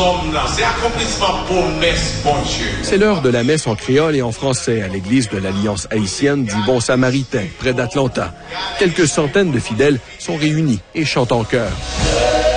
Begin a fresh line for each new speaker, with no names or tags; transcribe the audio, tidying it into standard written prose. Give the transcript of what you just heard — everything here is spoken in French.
sommes là, c'est accomplissement promesse, bon Dieu.
C'est l'heure de la messe en créole et en français à l'église de l'Alliance haïtienne du Bon Samaritain, près d'Atlanta. Quelques centaines de fidèles sont réunis et chantent en chœur.